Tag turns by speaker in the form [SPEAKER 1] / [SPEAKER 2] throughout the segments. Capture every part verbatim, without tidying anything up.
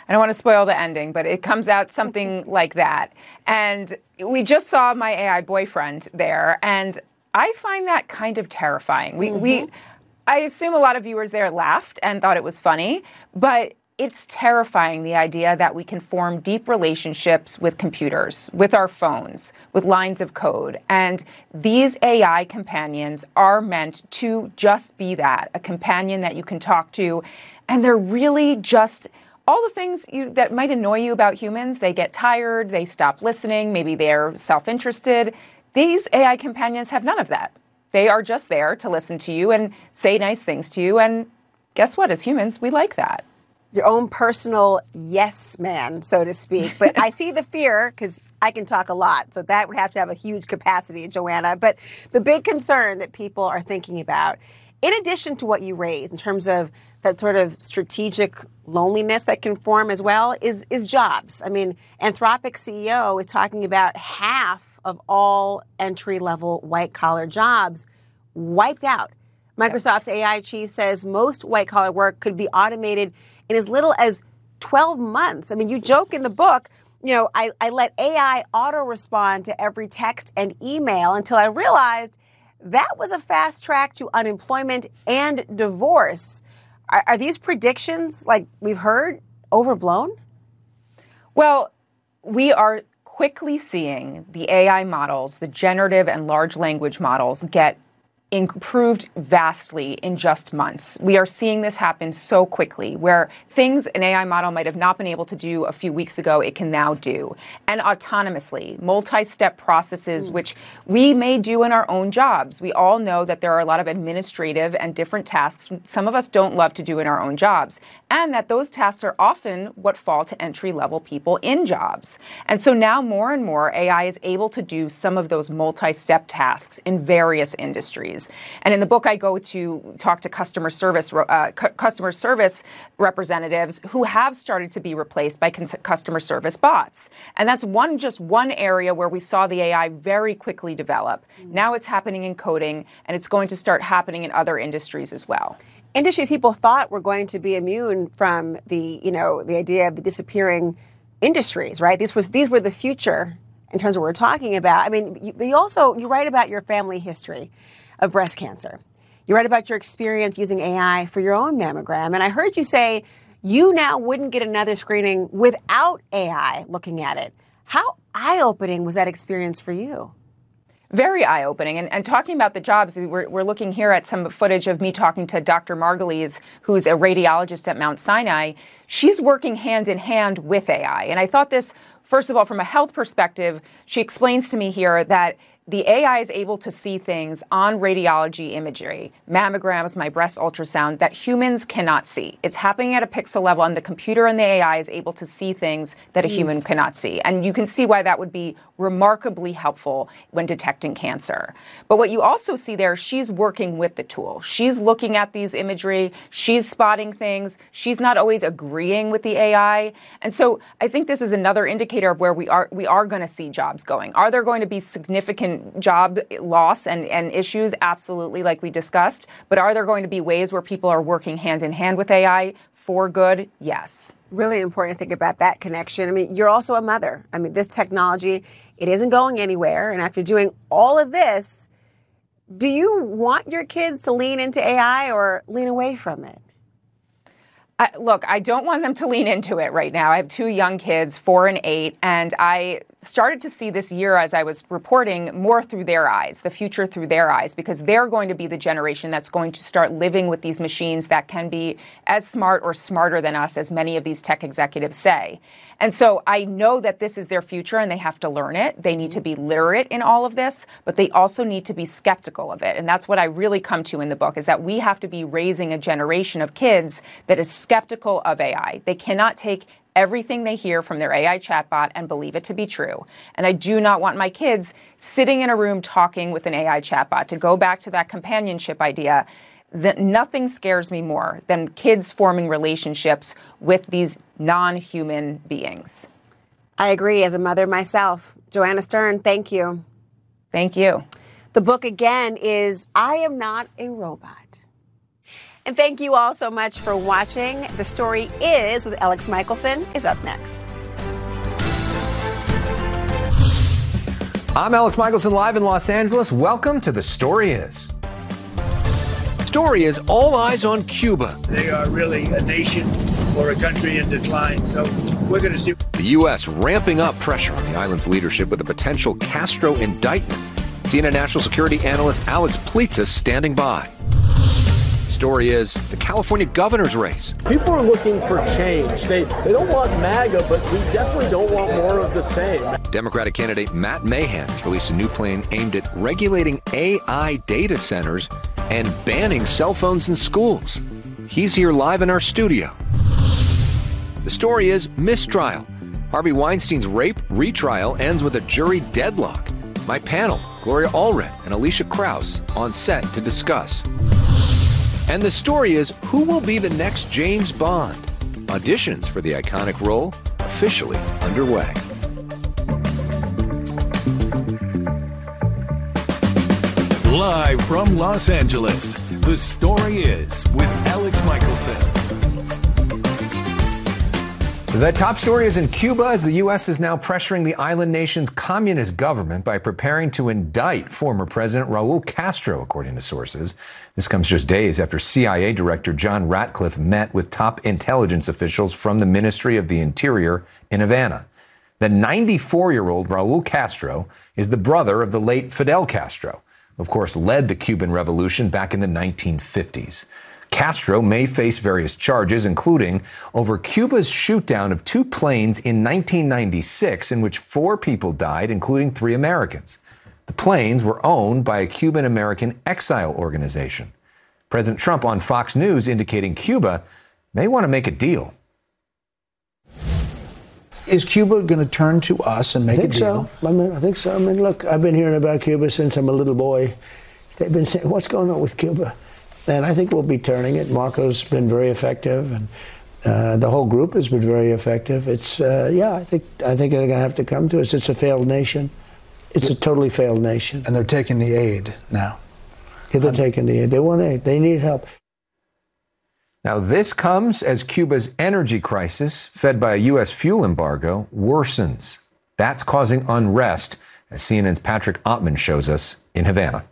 [SPEAKER 1] I don't want to spoil the ending, but it comes out something like that. And we just saw my A I boyfriend there, and I find that kind of terrifying. We, mm-hmm. we, I assume a lot of viewers there laughed and thought it was funny, but it's terrifying, the idea that we can form deep relationships with computers, with our phones, with lines of code. And these A I companions are meant to just be that, a companion that you can talk to. And they're really just all the things you, that might annoy you about humans. They get tired, they stop listening, maybe they're self-interested. These A I companions have none of that. They are just there to listen to you and say nice things to you. And guess what? As humans, we like that.
[SPEAKER 2] Your own personal yes man, so to speak. But I see the fear, because I can talk a lot, so that would have to have a huge capacity, Joanna. But the big concern that people are thinking about, in addition to what you raised in terms of that sort of strategic loneliness that can form as well, is, is jobs. I mean, Anthropic C E O is talking about half of all entry-level white-collar jobs wiped out. Microsoft's A I chief says most white-collar work could be automated in as little as twelve months. I mean, you joke in the book, you know, I, I let A I auto-respond to every text and email until I realized that was a fast track to unemployment and divorce. Are, are these predictions, like we've heard, overblown?
[SPEAKER 1] Well, we are quickly seeing the A I models, the generative and large language models, get improved vastly in just months. We are seeing this happen so quickly, where things an A I model might have not been able to do a few weeks ago, it can now do. And autonomously, multi-step processes, mm. which we may do in our own jobs. We all know that there are a lot of administrative and different tasks some of us don't love to do in our own jobs, and that those tasks are often what fall to entry-level people in jobs. And so now more and more A I is able to do some of those multi-step tasks in various industries. And in the book, I go to talk to customer service uh, cu- customer service representatives who have started to be replaced by con- customer service bots. And that's one just one area where we saw the A I very quickly develop. Mm-hmm. Now it's happening in coding, and it's going to start happening in other industries as well.
[SPEAKER 2] Industries people thought were going to be immune from the, you know, the idea of the disappearing industries, right? These was these were the future in terms of what we're talking about. I mean, you, you also you write about your family history of breast cancer. You write about your experience using A I for your own mammogram. And I heard you say you now wouldn't get another screening without A I looking at it. How eye-opening was that experience for you?
[SPEAKER 1] Very eye-opening. And, and talking about the jobs, we're, we're looking here at some footage of me talking to Doctor Margulies, who's a radiologist at Mount Sinai. She's working hand in hand with A I. And I thought this, first of all, from a health perspective, she explains to me here that the A I is able to see things on radiology imagery, mammograms, my breast ultrasound, that humans cannot see. It's happening at a pixel level, and the computer and the A I is able to see things that a mm. human cannot see. And you can see why that would be remarkably helpful when detecting cancer. But what you also see there, she's working with the tool. She's looking at these imagery. She's spotting things. She's not always agreeing with the A I. And so I think this is another indicator of where we are we are going to see jobs going. Are there going to be significant job loss and, and issues? Absolutely, like we discussed. But are there going to be ways where people are working hand in hand with A I for good? Yes.
[SPEAKER 2] Really important to think about that connection. I mean, you're also a mother. I mean, this technology, it isn't going anywhere. And after doing all of this, do you want your kids to lean into A I or lean away from it?
[SPEAKER 1] Uh, look, I don't want them to lean into it right now. I have two young kids, four and eight, and I started to see this year as I was reporting more through their eyes, the future through their eyes, because they're going to be the generation that's going to start living with these machines that can be as smart or smarter than us, as many of these tech executives say. And so I know that this is their future and they have to learn it. They need to be literate in all of this, but they also need to be skeptical of it. And that's what I really come to in the book, is that we have to be raising a generation of kids that is skeptical of A I. They cannot take everything they hear from their A I chatbot and believe it to be true. And I do not want my kids sitting in a room talking with an A I chatbot. To go back to that companionship idea, that nothing scares me more than kids forming relationships with these non-human beings.
[SPEAKER 2] I agree, as a mother myself. Joanna Stern, thank you.
[SPEAKER 1] Thank you.
[SPEAKER 2] The book, again, is I Am Not a Robot. And thank you all so much for watching. The Story Is with Alex Michelson is up next.
[SPEAKER 3] I'm Alex Michelson, live in Los Angeles. Welcome to The Story Is. Story Is all eyes on Cuba.
[SPEAKER 4] They are really a nation or a country in decline, so we're going to see.
[SPEAKER 3] The U S ramping up pressure on the island's leadership with a potential Castro indictment. C N N national security analyst Alex Plitzis standing by. Story is the California governor's race.
[SPEAKER 5] People are looking for change. They they don't want MAGA, but we definitely don't want more of the same.
[SPEAKER 3] Democratic candidate Matt Mahan has released a new plan aimed at regulating A I data centers and banning cell phones in schools. He's here live in our studio. The story is mistrial. Harvey Weinstein's rape retrial ends with a jury deadlock. My panel, Gloria Allred and Alicia Krause, on set to discuss. And the story is, who will be the next James Bond? Auditions for the iconic role officially underway.
[SPEAKER 6] Live from Los Angeles, The Story Is with Alex Michelson.
[SPEAKER 3] The top story is in Cuba, as the U S is now pressuring the island nation's communist government by preparing to indict former President Raul Castro, according to sources. This comes just days after C I A Director John Ratcliffe met with top intelligence officials from the Ministry of the Interior in Havana. The ninety-four-year-old Raul Castro is the brother of the late Fidel Castro, who, of course, led the Cuban Revolution back in the nineteen fifties. Castro may face various charges, including over Cuba's shootdown of two planes in nineteen ninety-six, in which four people died, including three Americans. The planes were owned by a Cuban-American exile organization. President Trump on Fox News indicating Cuba may want to make a deal.
[SPEAKER 7] Is Cuba going to turn to us and make
[SPEAKER 8] I think
[SPEAKER 7] a deal?
[SPEAKER 8] So. I mean, I think so. I mean, look, I've been hearing about Cuba since I'm a little boy. They've been saying, what's going on with Cuba? And I think we'll be turning it. Marco's been very effective, and uh, the whole group has been very effective. It's, uh, yeah, I think I think they're going to have to come to us. It's a failed nation. It's a totally failed nation.
[SPEAKER 7] And they're taking the aid now.
[SPEAKER 8] Yeah, they're taking the aid. They want aid. They need help.
[SPEAKER 3] Now, this comes as Cuba's energy crisis, fed by a U S fuel embargo, worsens. That's causing unrest, as C N N's Patrick Ottman shows us in Havana.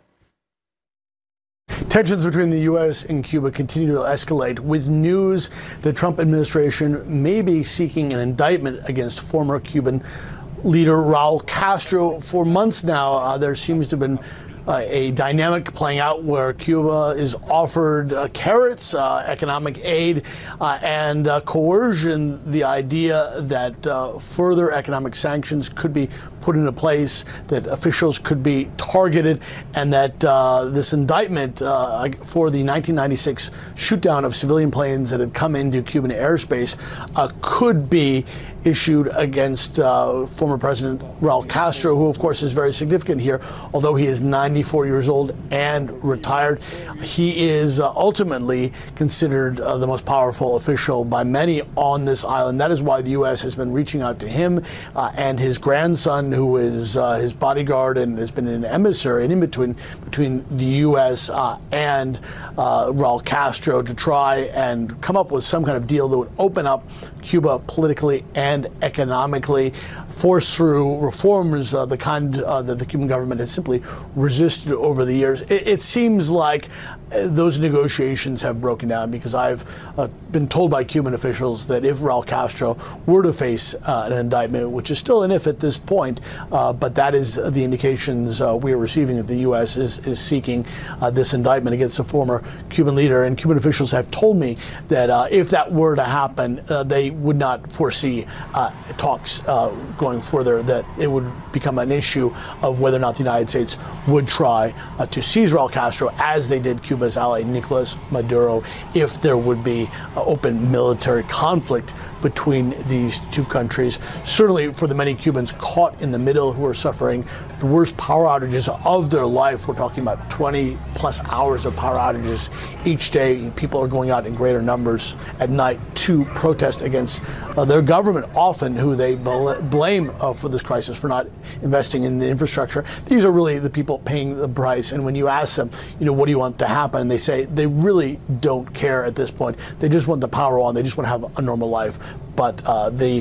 [SPEAKER 9] Tensions between the U S and Cuba continue to escalate, with news the Trump administration may be seeking an indictment against former Cuban leader Raul Castro. For months now, uh, there seems to have been Uh, a dynamic playing out where Cuba is offered uh, carrots, uh, economic aid, uh, and uh, coercion, the idea that uh, further economic sanctions could be put into place, that officials could be targeted, and that uh, this indictment uh, for the nineteen ninety-six shootdown of civilian planes that had come into Cuban airspace uh, could be issued against uh, former President Raul Castro, who, of course, is very significant here. Although he is ninety-four years old and retired, he is uh, ultimately considered uh, the most powerful official by many on this island. That is why the U S has been reaching out to him uh, and his grandson, who is uh, his bodyguard and has been an emissary, an in-between between the U S uh, and uh, Raul Castro, to try and come up with some kind of deal that would open up Cuba politically and economically, force through reforms, uh, the kind uh, that the Cuban government has simply resisted over the years. It, it seems like uh, those negotiations have broken down, because I've uh, been told by Cuban officials that if Raul Castro were to face uh, an indictment, which is still an if at this point, uh, but that is the indications uh, we are receiving, that the U S is, is seeking uh, this indictment against a former Cuban leader. And Cuban officials have told me that uh, if that were to happen, uh, they would not foresee uh, talks uh, going further, that it would become an issue of whether or not the United States would try uh, to seize Raul Castro, as they did Cuba's ally Nicolas Maduro, if there would be uh, open military conflict between these two countries. Certainly for the many Cubans caught in the middle who are suffering the worst power outages of their life. We're talking about twenty plus hours of power outages each day. People are going out in greater numbers at night to protest against against uh, their government, often who they bl- blame uh, for this crisis for not investing in the infrastructure. These are really the people paying the price. And when you ask them, you know, what do you want to happen? And they say they really don't care at this point. They just want the power on. They just want to have a normal life. But uh, the